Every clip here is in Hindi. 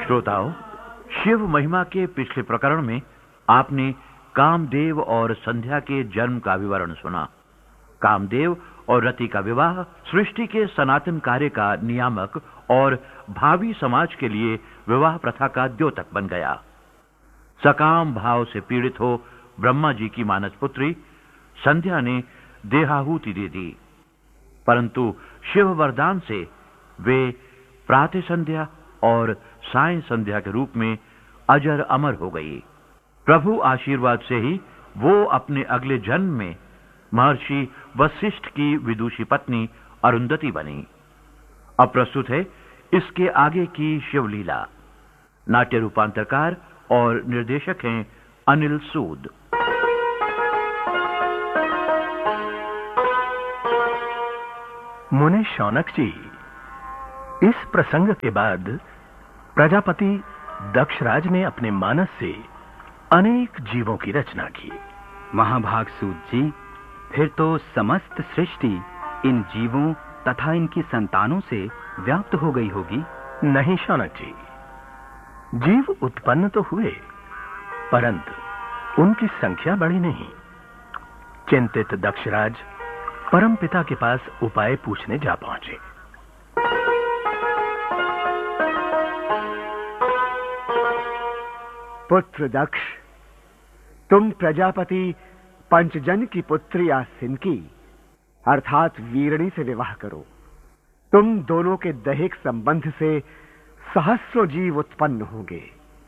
श्रोताओं, शिव महिमा के पिछले प्रकरण में आपने कामदेव और संध्या के जन्म का विवरण सुना। कामदेव और रति का विवाह सृष्टि के सनातन कार्य का नियामक और भावी समाज के लिए विवाह प्रथा का द्योतक बन गया। सकाम भाव से पीड़ित हो ब्रह्मा जी की मानस पुत्री संध्या ने देहाहुति दे दी, परंतु शिव वरदान से वे प्रातः संध्या और सायं संध्या के रूप में अजर अमर हो गई। प्रभु आशीर्वाद से ही वो अपने अगले जन्म में महर्षि वशिष्ठ की विदुषी पत्नी अरुंधति बनी। अब प्रस्तुत है इसके आगे की शिवलीला। नाट्य रूपांतरकार और निर्देशक हैं अनिल सूद। मुने शौनक जी, इस प्रसंग के बाद प्रजापति दक्षराज ने अपने मानस से अनेक जीवों की रचना की। महाभाग सूत जी, फिर तो समस्त सृष्टि इन जीवों तथा इनकी संतानों से व्याप्त हो गई होगी। नहीं शौनक जी, जीव उत्पन्न तो हुए, परंतु उनकी संख्या बढ़ी नहीं। चिंतित दक्षराज परमपिता के पास उपाय पूछने जा पहुंचे। पुत्र दक्ष, तुम प्रजापति पंचजन की पुत्री आसिनकी अर्थात वीरणी से विवाह करो। तुम दोनों के दैहिक संबंध से सहस्रों जीव उत्पन्न होंगे।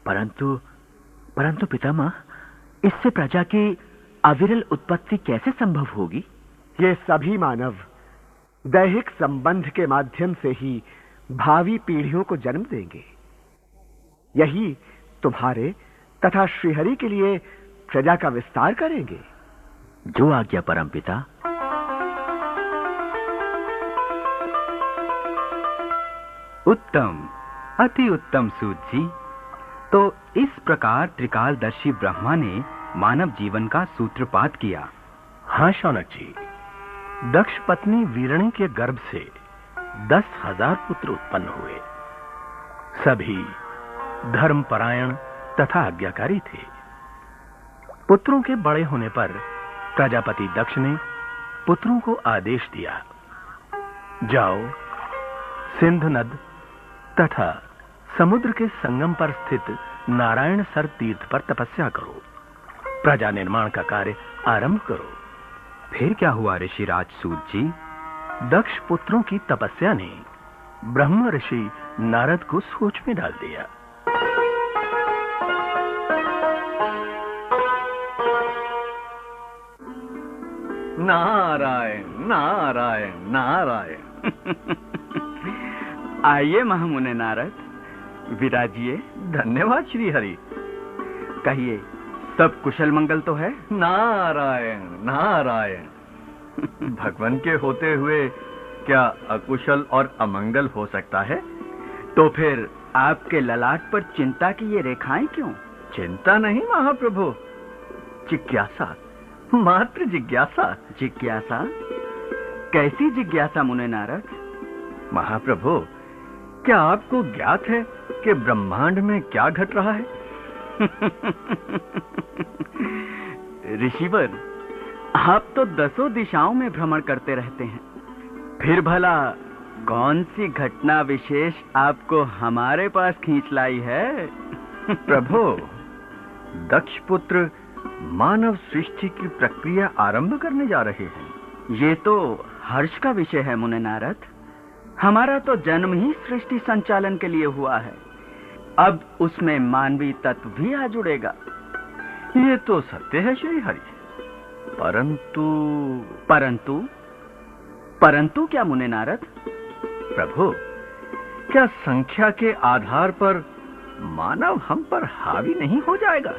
परंतु पितामह, इससे प्रजा की अविरल उत्पत्ति कैसे संभव होगी? ये सभी मानव दैहिक संबंध के माध्यम से ही भावी पीढ़ियों को जन्म देंगे। यही तुम्हारे तथा श्रीहरि के लिए प्रजा का विस्तार करेंगे। जो आज्ञा परमपिता। उत्तम, अति उत्तम सूत जी। तो इस प्रकार त्रिकालदर्शी ब्रह्मा ने मानव जीवन का सूत्रपात किया। हाँ शौनक जी, दक्ष पत्नी वीरणी के गर्भ से 10,000 पुत्र उत्पन्न हुए। सभी धर्मपरायण तथा आज्ञाकारी थे। पुत्रों के बड़े होने पर प्रजापति दक्ष ने पुत्रों को आदेश दिया, जाओ सिंध नद तथा समुद्र के संगम पर स्थित नारायण सर तीर्थ पर तपस्या करो, प्रजा निर्माण का कार्य आरंभ करो। फिर क्या हुआ ऋषिराज सूत जी? दक्ष पुत्रों की तपस्या ने ब्रह्म ऋषि नारद को सोच में डाल दिया। नारायण नारायण नारायण। आइए महामुने नारद, विराजिए। धन्यवाद श्री हरि। कहिए, सब कुशल मंगल तो है? नारायण नारायण। भगवान के होते हुए क्या अकुशल और अमंगल हो सकता है? तो फिर आपके ललाट पर चिंता की ये रेखाएं क्यों? चिंता नहीं महाप्रभु, जिज्ञासा, मात्र जिज्ञासा। जिज्ञासा? कैसी जिज्ञासा मुने नारद? महाप्रभु, क्या आपको ज्ञात है कि ब्रह्मांड में क्या घट रहा है? ऋषिवर, आप तो 10 दिशाओं में भ्रमण करते रहते हैं, फिर भला कौन सी घटना विशेष आपको हमारे पास खींच लाई है? प्रभु, दक्ष पुत्र मानव सृष्टि की प्रक्रिया आरंभ करने जा रहे हैं। ये तो हर्ष का विषय है मुने नारद। हमारा तो जन्म ही सृष्टि संचालन के लिए हुआ है, अब उसमें मानवीय तत्व भी आ जुड़ेगा। ये तो सत्य है श्री हरि, परंतु क्या मुने नारद? प्रभु, क्या संख्या के आधार पर मानव हम पर हावी नहीं हो जाएगा?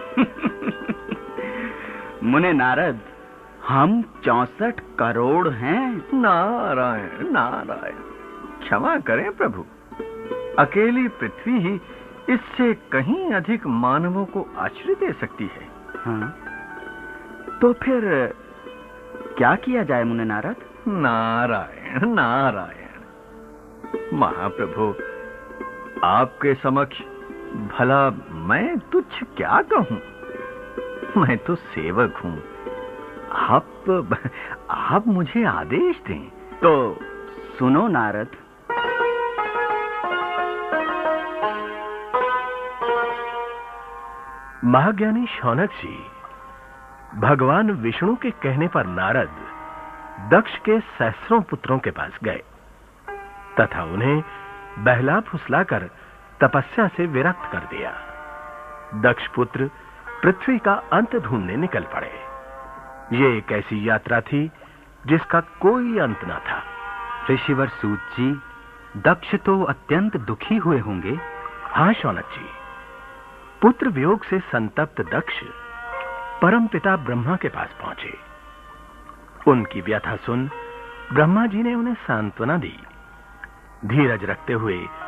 मुने नारद, हम 64 करोड़ हैं। नारायण नारायण। क्षमा करें प्रभु, अकेली पृथ्वी ही इससे कहीं अधिक मानवों को आश्रय दे सकती है। हाँ, तो फिर क्या किया जाए मुने नारद? नारायण नारायण। महाप्रभु, आपके समक्ष भला मैं तुच्छ क्या कहूं? मैं तो सेवक हूं। आप मुझे आदेश दें। तो सुनो नारद। महाज्ञानी शौनक जी, भगवान विष्णु के कहने पर नारद दक्ष के सहस्रों पुत्रों के पास गए तथा उन्हें बहला फुसलाकर तपस्या से विरक्त कर दिया। दक्ष पुत्र पृथ्वी का अंत ढूंढने निकल पड़े। ये एक ऐसी यात्रा थी जिसका कोई अंत न था। ऋषिवर सूत जी, दक्ष तो अत्यंत दुखी हुए होंगे। हाँ शौनक जी, पुत्र वियोग से संतप्त दक्ष परमपिता ब्रह्मा के पास पहुंचे। उनकी व्यथा सुन ब्रह्मा जी ने उन्हें सांत्वना दी। धीरज रखते हुए